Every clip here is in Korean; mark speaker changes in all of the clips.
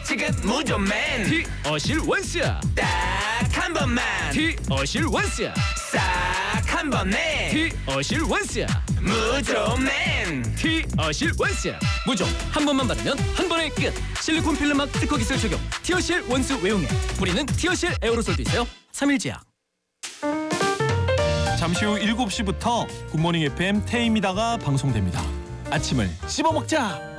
Speaker 1: 지금 무조맨
Speaker 2: 티어실 원스야.
Speaker 1: 딱 한 번만
Speaker 2: 티어실 원스야.
Speaker 1: 싹 한 번에
Speaker 2: 티어실 원스야.
Speaker 1: 무조맨
Speaker 2: 티어실 원스야. 무조 한 번만 바르면 한 번에 끝. 실리콘 필름막 특허 기술 적용. 티어실 원스 외용액. 뿌리는 티어실 에어로솔도 있어요. 3일 제약.
Speaker 3: 잠시 후 7시부터 굿모닝 FM 태임이다가 방송됩니다. 아침을 씹어먹자.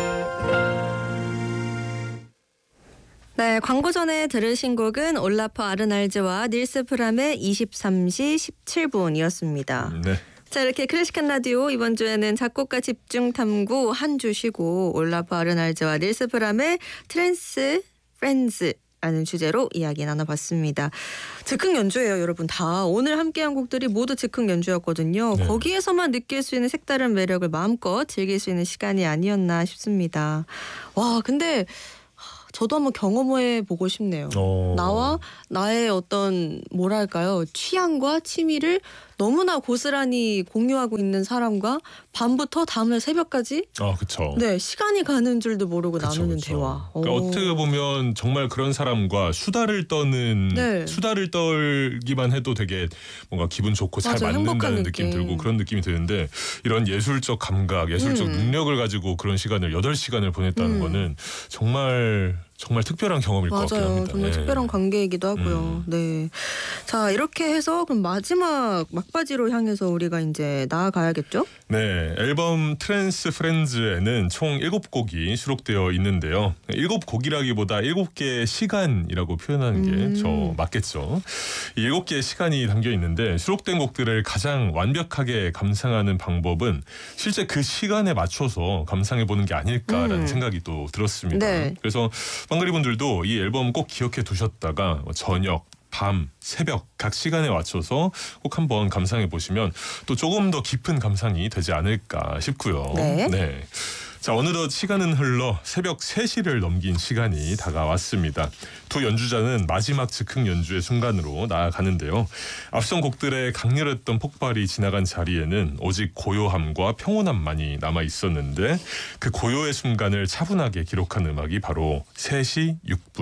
Speaker 4: 네, 광고 전에 들으신 곡은 올라프 아르날즈와 닐스 프람의 23시 17분이었습니다.
Speaker 5: 네.
Speaker 4: 자, 이렇게 클래식한 라디오 이번 주에는 작곡가 집중 탐구 한 주 쉬고 올라프 아르날즈와 닐스 프람의 트랜스 프렌즈 라는 주제로 이야기 나눠봤습니다. 즉흥 연주예요, 여러분. 다 오늘 함께한 곡들이 모두 즉흥 연주였거든요.
Speaker 5: 네.
Speaker 4: 거기에서만 느낄 수 있는 색다른 매력을 마음껏 즐길 수 있는 시간이 아니었나 싶습니다. 와, 근데 저도 한번 경험해 보고 싶네요. 나와 나의 어떤 뭐랄까요, 취향과 취미를 너무나 고스란히 공유하고 있는 사람과 밤부터 다음날 새벽까지
Speaker 5: 그렇죠.
Speaker 4: 네, 시간이 가는 줄도 모르고
Speaker 5: 그쵸,
Speaker 4: 나누는
Speaker 5: 그쵸.
Speaker 4: 대화.
Speaker 5: 그러니까 어떻게 보면 정말 그런 사람과 수다를 떠는
Speaker 4: 네.
Speaker 5: 수다를 떨기만 해도 되게 뭔가 기분 좋고 잘
Speaker 4: 맞아요, 행복한
Speaker 5: 맞는다는 느낌
Speaker 4: 느낌.
Speaker 5: 들고 그런 느낌이 드는데 이런 예술적 감각, 예술적 능력을 가지고 그런 시간을 8시간을 보냈다는 거는 정말 특별한 경험일 것 같긴
Speaker 4: 맞아요.
Speaker 5: 합니다.
Speaker 4: 정말
Speaker 5: 네.
Speaker 4: 특별한 관계이기도 하고요. 네. 자, 이렇게 해서 그럼 마지막 막바지로 향해서 우리가 이제 나아가야겠죠?
Speaker 5: 네, 앨범 트랜스 프렌즈에는 총 7곡이 수록되어 있는데요. 7곡이라기보다 7개의 시간이라고 표현하는 게 저 맞겠죠. 이 7개의 시간이 담겨 있는데 수록된 곡들을 가장 완벽하게 감상하는 방법은 실제 그 시간에 맞춰서 감상해보는 게 아닐까라는 생각이 또 들었습니다.
Speaker 4: 네.
Speaker 5: 그래서 빵그리분들도 이 앨범 꼭 기억해 두셨다가 저녁, 밤, 새벽 각 시간에 맞춰서 꼭 한번 감상해 보시면 또 조금 더 깊은 감상이 되지 않을까 싶고요.
Speaker 4: 네.
Speaker 5: 자, 어느덧 시간은 흘러 새벽 3시를 넘긴 시간이 다가왔습니다. 두 연주자는 마지막 즉흥 연주의 순간으로 나아가는데요. 앞선 곡들의 강렬했던 폭발이 지나간 자리에는 오직 고요함과 평온함만이 남아 있었는데 그 고요의 순간을 차분하게 기록한 음악이 바로 3시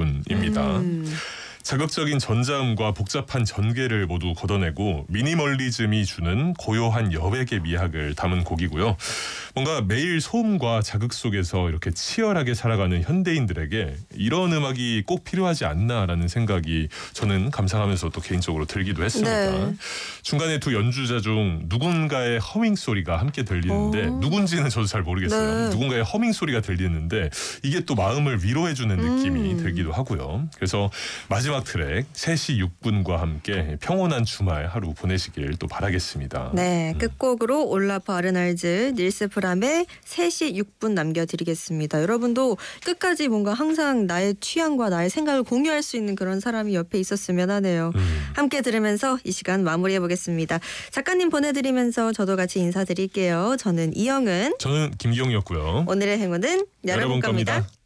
Speaker 5: 6분입니다. 자극적인 전자음과 복잡한 전개를 모두 걷어내고 미니멀리즘이 주는 고요한 여백의 미학을 담은 곡이고요. 뭔가 매일 소음과 자극 속에서 이렇게 치열하게 살아가는 현대인들에게 이런 음악이 꼭 필요하지 않나라는 생각이 저는 감상하면서 또 개인적으로 들기도 했습니다.
Speaker 4: 네.
Speaker 5: 중간에 두 연주자 중 누군가의 허밍 소리가 함께 들리는데 누군지는 저도 잘 모르겠어요.
Speaker 4: 네.
Speaker 5: 누군가의 허밍 소리가 들리는데 이게 또 마음을 위로해주는 느낌이 들기도 하고요. 그래서 마지막 트랙 3시 6분과 함께 평온한 주말 하루 보내시길 또 바라겠습니다.
Speaker 4: 네, 끝곡으로 올라프 아르날즈, 닐스 프람의 3시 6분 남겨드리겠습니다. 여러분도 끝까지 뭔가 항상 나의 취향과 나의 생각을 공유할 수 있는 그런 사람이 옆에 있었으면 하네요. 함께 들으면서 이 시간 마무리해보겠습니다. 작가님 보내드리면서 저도 같이 인사드릴게요. 저는 이영은,
Speaker 5: 저는 김기용이었고요.
Speaker 4: 오늘의 행운은 여러분 겁니다.